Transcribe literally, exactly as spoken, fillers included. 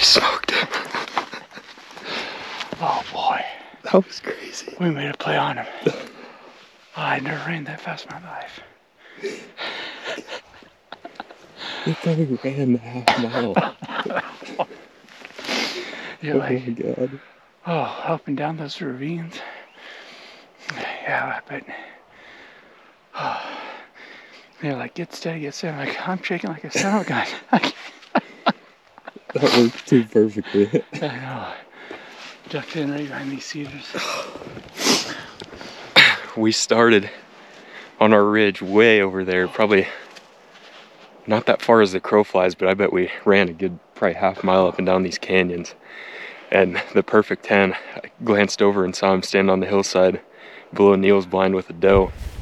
smoked him. Oh boy. That was crazy. We made a play on him. Oh, I never ran that fast in my life. They probably ran the half mile. You're Oh like, my god. oh, up and down those ravines. Yeah, but oh, they're like, get steady, get steady. I'm like, I'm shaking like a son of a gun. That worked too perfectly. I know. Ducked in right behind these cedars. We started on our ridge way over there, probably not that far as the crow flies, but I bet we ran a good probably half mile up and down these canyons. And the perfect ten, I glanced over and saw him stand on the hillside below Neil's blind with a doe.